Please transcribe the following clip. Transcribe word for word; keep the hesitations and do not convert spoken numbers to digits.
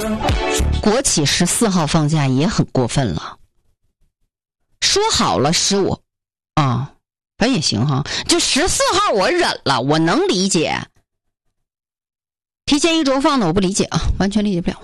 国企十四号放假也很过分了，说好了十五啊，反正也行哈，就十四号我忍了，我能理解。提前一周放的我不理解啊，完全理解不了。